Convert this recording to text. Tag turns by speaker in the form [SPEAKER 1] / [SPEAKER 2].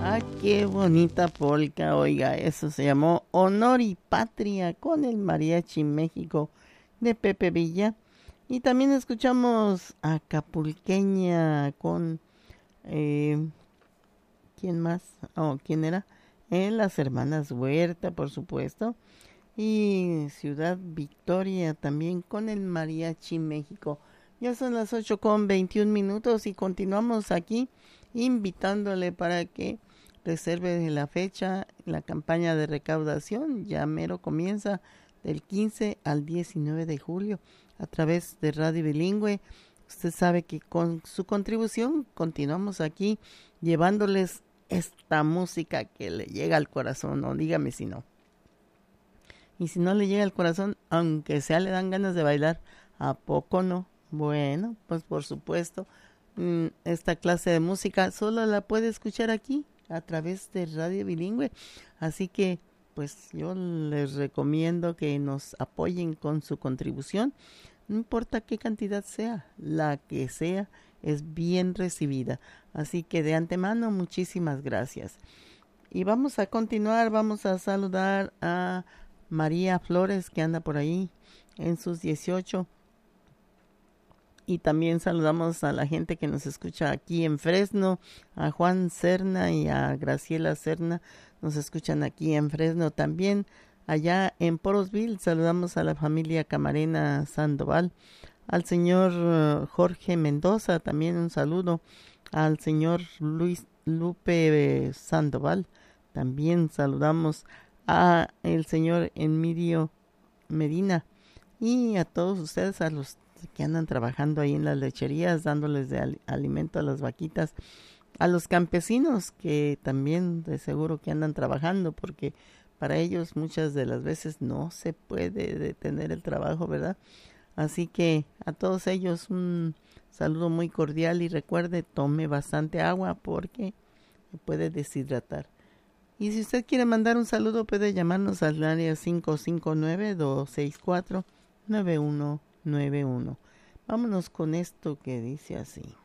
[SPEAKER 1] Qué bonita polca, oiga, eso se llamó Honor y Patria con el Mariachi México de Pepe Villa. Y también escuchamos Acapulqueña con, eh, ¿quién más? Oh, ¿quién era? Las hermanas Huerta, por supuesto. Y Ciudad Victoria también con el Mariachi México. Ya son las 8:21 y continuamos aquí invitándole para que reserve la fecha. La campaña de recaudación ya mero comienza del 15 al 19 de julio a través de Radio Bilingüe. Usted sabe que con su contribución continuamos aquí llevándoles esta música que le llega al corazón, no dígame si no. Y si no le llega al corazón, aunque sea le dan ganas de bailar, ¿a poco no? Bueno, pues por supuesto, esta clase de música solo la puede escuchar aquí a través de Radio Bilingüe. Así que, pues yo les recomiendo que nos apoyen con su contribución. No importa qué cantidad sea, la que sea es bien recibida. Así que de antemano, muchísimas gracias. Y vamos a continuar, vamos a saludar a María Flores, que anda por ahí en sus 18. Y también saludamos a la gente que nos escucha aquí en Fresno, a Juan Serna y a Graciela Serna, nos escuchan aquí en Fresno también. Allá en Porosville saludamos a la familia Camarena Sandoval, al señor Jorge Mendoza, también un saludo, al señor Luis Lupe Sandoval, también saludamos a el señor Emilio Medina y a todos ustedes, a los que andan trabajando ahí en las lecherías, dándoles de alimento a las vaquitas, a los campesinos que también de seguro que andan trabajando, porque para ellos muchas de las veces no se puede detener el trabajo, ¿verdad? Así que a todos ellos un saludo muy cordial y recuerde, tome bastante agua porque se puede deshidratar. Y si usted quiere mandar un saludo, puede llamarnos al área 559-264-9191. Vámonos con esto que dice así.